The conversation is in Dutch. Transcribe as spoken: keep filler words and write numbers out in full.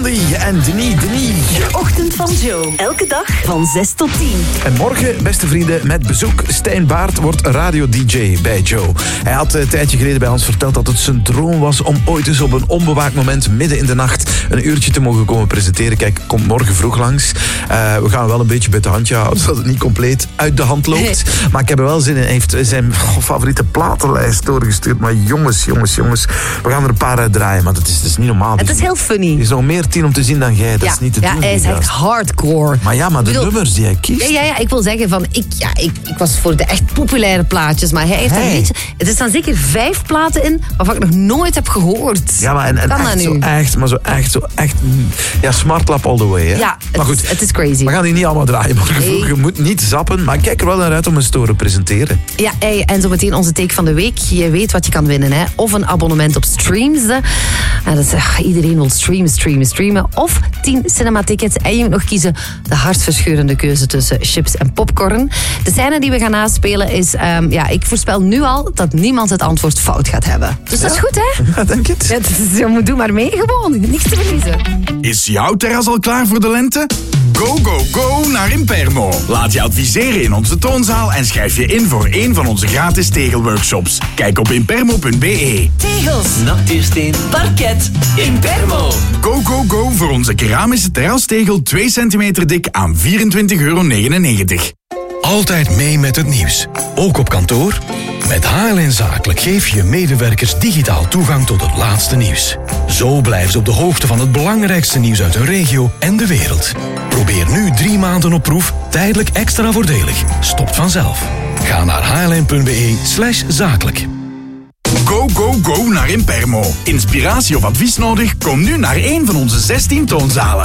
Blondie en Denis Denis. De ochtend van Joe. Elke dag van zes tot tien. En morgen, beste vrienden, met bezoek. Stijn Baart wordt radio-D J bij Joe. Hij had een tijdje geleden bij ons verteld dat het zijn droom was om ooit eens op een onbewaakt moment midden in de nacht een uurtje te mogen komen presenteren. Kijk, komt morgen vroeg langs. Uh, we gaan wel een beetje bij de handje houden, zodat het niet compleet uit de hand loopt. Maar ik heb er wel zin in. Hij heeft zijn oh, favoriete platenlijst doorgestuurd. Maar jongens, jongens, jongens. We gaan er een paar uit draaien, maar dat is, dat is niet normaal. Het is heel funny. Er is nog meer tien om te zien dan jij. Dat ja, is niet te ja, doen. hij is echt hardcore. Maar ja, maar de bedoel, nummers die hij kiest. Ja, ja, ja, ik wil zeggen van... Ik, ja, ik, ik was voor de echt populaire plaatjes, maar hij heeft hey. een beetje... Er staan zeker vijf platen in waarvan ik nog nooit heb gehoord. Ja, maar en, en kan echt dat zo nu? echt, maar zo echt, zo echt... Ja, smartlap all the way, hè. Ja, het, maar goed, is, het is crazy. we gaan die niet allemaal draaien morgen Nee. vroeg. Je moet niet zappen, maar kijk er wel naar uit om eens te horen presenteren. Ja, hey, en zo meteen onze take van de week. Je weet wat je kan winnen, hè. Of een abonnement op Streams. Hè. En dat is, ach, iedereen wil streamen, streamen, streamen. Of tien cinema-tickets. En je moet nog kiezen de hartverscheurende keuze tussen chips en popcorn. De scène die we gaan naspelen is... Um, ja, ik voorspel nu al dat niemand het antwoord fout gaat hebben. Dus dat is goed, hè? Ja, denk het. Ja, dus, je moet doe maar mee gewoon. Niks te verliezen. Is jouw terras al klaar voor de lente? Go, go, go naar Impermo. Laat je adviseren in onze toonzaal en schrijf je in voor een van onze gratis tegelworkshops. Kijk op impermo punt be. Tegels, natuursteen, parket, Impermo. Go, go, go voor onze keramische terrastegel twee centimeter dik aan vierentwintig euro negenennegentig. Altijd mee met het nieuws. Ook op kantoor? Met H L N Zakelijk geef je medewerkers digitaal toegang tot het laatste nieuws. Zo blijven ze op de hoogte van het belangrijkste nieuws uit hun regio en de wereld. Probeer nu drie maanden op proef, tijdelijk extra voordelig. Stopt vanzelf. Ga naar hln.be slash zakelijk. Go, go, go naar Impermo. Inspiratie of advies nodig? Kom nu naar een van onze zestien toonzalen.